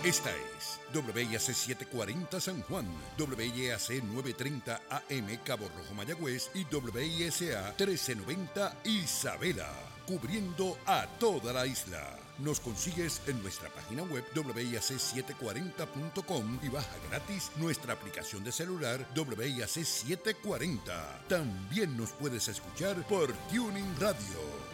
Esta es WIAC 740 San Juan, WIAC 930 AM Cabo Rojo Mayagüez y WISA 1390 Isabela, cubriendo a toda la isla. Nos consigues en nuestra página web WIAC740.com y baja gratis nuestra aplicación de celular WIAC 740. También nos puedes escuchar por Tuning Radio.